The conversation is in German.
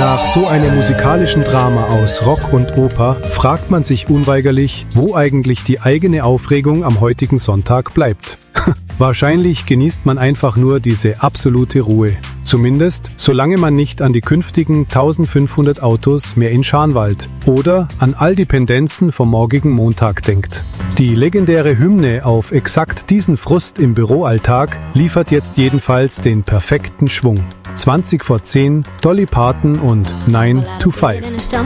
Nach so einem musikalischen Drama aus Rock und Oper fragt man sich unweigerlich, wo eigentlich die eigene Aufregung am heutigen Sonntag bleibt. Wahrscheinlich genießt man einfach nur diese absolute Ruhe. Zumindest, solange man nicht an die künftigen 1500 Autos mehr in Scharnwald oder an all die Pendenzen vom morgigen Montag denkt. Die legendäre Hymne auf exakt diesen Frust im Büroalltag liefert jetzt jedenfalls den perfekten Schwung. 20 vor 10, Dolly Parton und 9 to 5.